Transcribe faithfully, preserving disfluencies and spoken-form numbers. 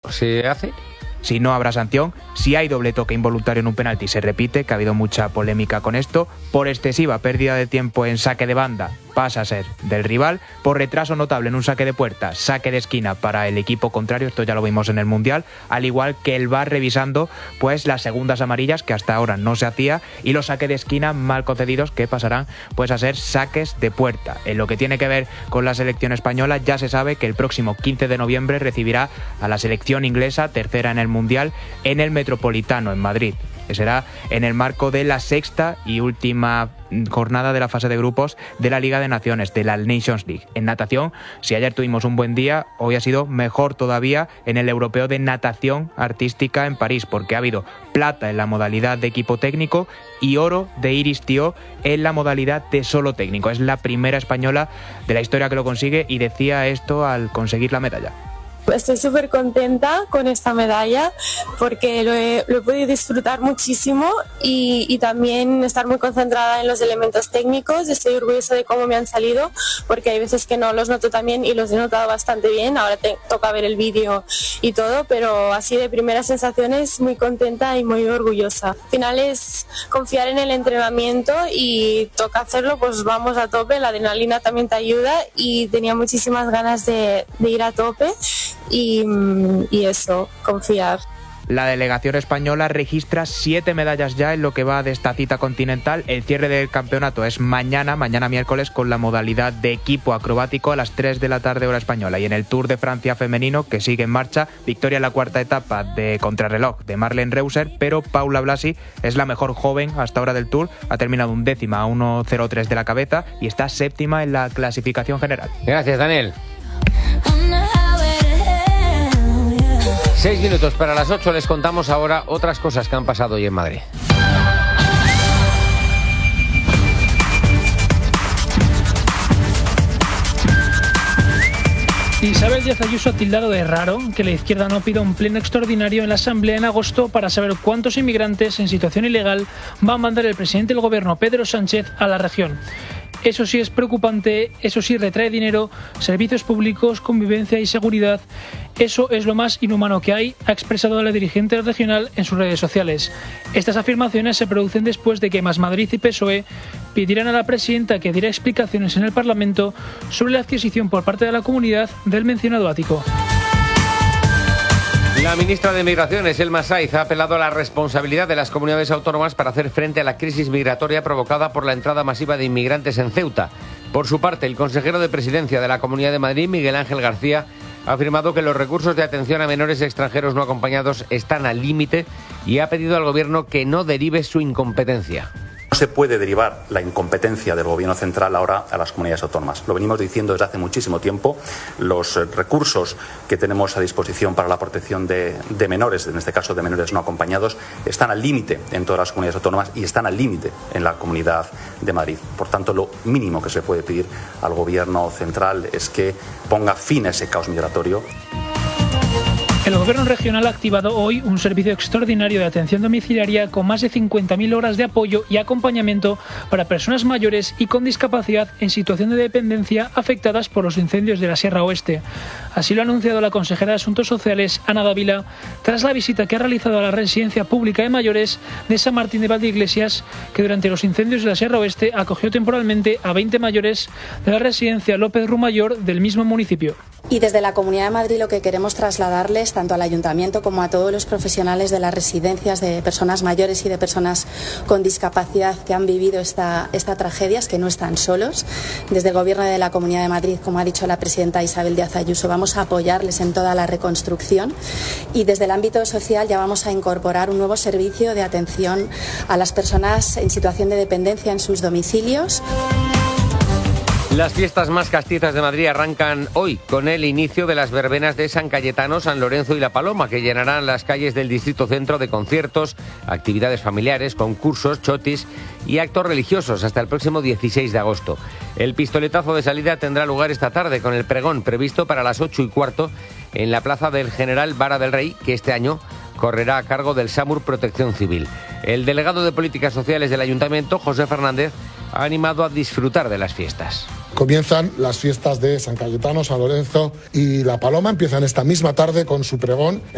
se hace. Si no, habrá sanción. Si hay doble toque involuntario en un penalti, se repite, que ha habido mucha polémica con esto. Por excesiva pérdida de tiempo en saque de banda, pasa a ser del rival. Por retraso notable en un saque de puerta, saque de esquina para el equipo contrario. Esto ya lo vimos en el Mundial. Al igual que el V A R revisando pues las segundas amarillas, que hasta ahora no se hacía, y los saques de esquina mal concedidos, que pasarán pues a ser saques de puerta. En lo que tiene que ver con la selección española, ya se sabe que el próximo quince de noviembre recibirá a la selección inglesa, tercera en el Mundial, en el Metropolitano, en Madrid, que será en el marco de la sexta y última jornada de la fase de grupos de la Liga de Naciones, de la Nations League. En natación, si ayer tuvimos un buen día, hoy ha sido mejor todavía en el Europeo de Natación Artística en París, porque ha habido plata en la modalidad de equipo técnico y oro de Iris Tió en la modalidad de solo técnico. Es la primera española de la historia que lo consigue, y decía esto al conseguir la medalla. Estoy súper contenta con esta medalla porque lo he, lo he podido disfrutar muchísimo y, y también estar muy concentrada en los elementos técnicos. Estoy orgullosa de cómo me han salido, porque hay veces que no los noto tan bien y los he notado bastante bien. Ahora te toca ver el vídeo y todo, pero así de primeras sensaciones muy contenta y muy orgullosa. Al final es confiar en el entrenamiento y toca hacerlo, pues vamos a tope. La adrenalina también te ayuda y tenía muchísimas ganas de, de ir a tope. Y, y eso, confiar. La delegación española registra siete medallas ya en lo que va de esta cita continental. El cierre del campeonato es mañana, mañana miércoles, con la modalidad de equipo acrobático a las tres de la tarde hora española. Y en el Tour de Francia femenino, que sigue en marcha, victoria en la cuarta etapa de contrarreloj de Marlene Reuser, pero Paula Blasi es la mejor joven hasta ahora del Tour. Ha terminado un décima a uno cero tres de la cabeza y está séptima en la clasificación general. Gracias, Daniel. Seis minutos para las ocho, les contamos ahora otras cosas que han pasado hoy en Madrid. Isabel Díaz Ayuso ha tildado de raro que la izquierda no pida un pleno extraordinario en la Asamblea en agosto para saber cuántos inmigrantes en situación ilegal va a mandar el presidente del gobierno, Pedro Sánchez, a la región. Eso sí es preocupante, eso sí retrae dinero, servicios públicos, convivencia y seguridad. Eso es lo más inhumano que hay, ha expresado la dirigente regional en sus redes sociales. Estas afirmaciones se producen después de que Más Madrid y P S O E pidieran a la presidenta que diera explicaciones en el Parlamento sobre la adquisición por parte de la comunidad del mencionado ático. La ministra de Migraciones, Elma Saiz, ha apelado a la responsabilidad de las comunidades autónomas para hacer frente a la crisis migratoria provocada por la entrada masiva de inmigrantes en Ceuta. Por su parte, el consejero de Presidencia de la Comunidad de Madrid, Miguel Ángel García, ha afirmado que los recursos de atención a menores extranjeros no acompañados están al límite y ha pedido al Gobierno que no derive su incompetencia. No se puede derivar la incompetencia del Gobierno central ahora a las comunidades autónomas. Lo venimos diciendo desde hace muchísimo tiempo. Los recursos que tenemos a disposición para la protección de, de menores, en este caso de menores no acompañados, están al límite en todas las comunidades autónomas y están al límite en la Comunidad de Madrid. Por tanto, lo mínimo que se puede pedir al Gobierno central es que ponga fin a ese caos migratorio. El Gobierno regional ha activado hoy un servicio extraordinario de atención domiciliaria con más de cincuenta mil horas de apoyo y acompañamiento para personas mayores y con discapacidad en situación de dependencia afectadas por los incendios de la Sierra Oeste. Así lo ha anunciado la consejera de Asuntos Sociales, Ana Dávila, tras la visita que ha realizado a la residencia pública de mayores de San Martín de Valdeiglesias, que durante los incendios de la Sierra Oeste acogió temporalmente a veinte mayores de la residencia López Rumayor del mismo municipio. Y desde la Comunidad de Madrid lo que queremos trasladarles tanto al Ayuntamiento como a todos los profesionales de las residencias de personas mayores y de personas con discapacidad que han vivido esta, esta tragedia es que no están solos. Desde el Gobierno de la Comunidad de Madrid, como ha dicho la presidenta Isabel Díaz Ayuso, vamos a apoyarles en toda la reconstrucción y desde el ámbito social ya vamos a incorporar un nuevo servicio de atención a las personas en situación de dependencia en sus domicilios. Las fiestas más castizas de Madrid arrancan hoy con el inicio de las verbenas de San Cayetano, San Lorenzo y La Paloma, que llenarán las calles del distrito centro de conciertos, actividades familiares, concursos, chotis y actos religiosos hasta el próximo dieciséis de agosto. El pistoletazo de salida tendrá lugar esta tarde con el pregón previsto para las ocho y cuarto en la plaza del General Vara del Rey, que este año correrá a cargo del SAMUR Protección Civil. El delegado de Políticas Sociales del Ayuntamiento, José Fernández, ha animado a disfrutar de las fiestas. Comienzan las fiestas de San Cayetano, San Lorenzo y La Paloma. Empiezan esta misma tarde con su pregón.